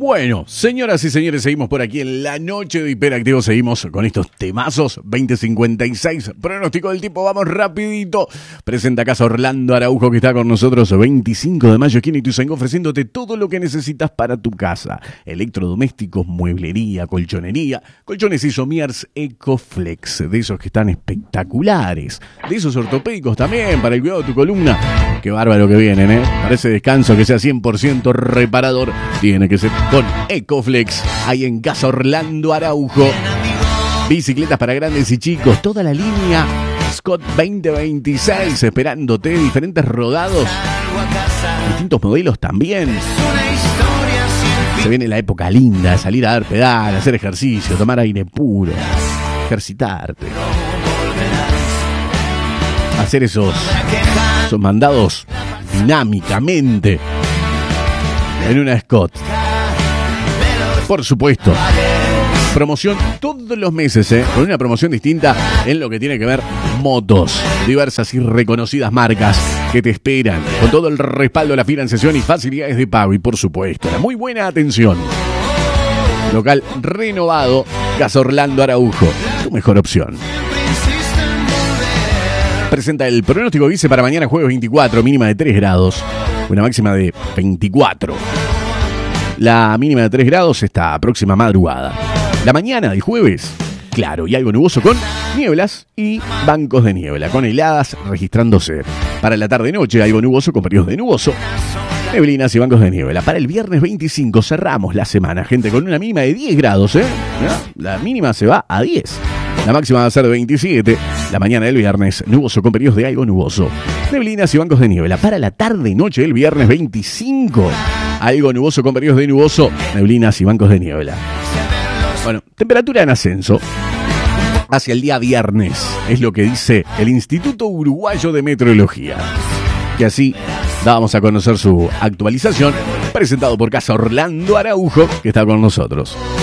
Bueno, señoras y señores, seguimos por aquí en la noche de Hiperactivo. Seguimos con estos temazos. 20:56. Pronóstico del tiempo, vamos rapidito. Presenta Casa Orlando Araujo, que está con nosotros. 25 de mayo, Esquina Ituzaingó, ofreciéndote todo lo que necesitas para tu casa. Electrodomésticos, mueblería, colchonería. Colchones Isomiers Ecoflex, de esos que están espectaculares. De esos ortopédicos también, para el cuidado de tu columna. Qué bárbaro que vienen, ¿eh? Para ese descanso que sea 100% reparador, tiene que ser con Ecoflex, ahí en Casa Orlando Araujo. Bicicletas para grandes y chicos, toda la línea Scott 2026 esperándote, diferentes rodados, distintos modelos también. Se viene la época linda de salir a dar pedal, hacer ejercicio, tomar aire puro, ejercitarte, hacer esos mandados dinámicamente en una Scott. Por supuesto, promoción todos los meses, con una promoción distinta en lo que tiene que ver motos, diversas y reconocidas marcas que te esperan, con todo el respaldo de la financiación y facilidades de pago, y por supuesto, la muy buena atención. Local renovado, Casa Orlando Araujo, tu mejor opción. Presenta el pronóstico que hice para mañana jueves 24, mínima de 3 grados, una máxima de 24. La mínima de 3 grados esta próxima madrugada. La mañana del jueves, claro, y algo nuboso con nieblas y bancos de niebla, con heladas registrándose. Para la tarde-noche, algo nuboso con periodos de nuboso, neblinas y bancos de niebla. Para el viernes 25 cerramos la semana, gente, con una mínima de 10 grados, ¿eh? La mínima se va a 10. La máxima va a ser de 27. La mañana del viernes, nuboso con periodos de algo nuboso, neblinas y bancos de niebla. Para la tarde-noche del viernes 25, algo nuboso con periodos de nuboso, neblinas y bancos de niebla. Bueno, temperatura en ascenso hacia el día viernes, es lo que dice el Instituto Uruguayo de Meteorología. Que así dábamos a conocer su actualización, presentado por Casa Orlando Araujo, que está con nosotros.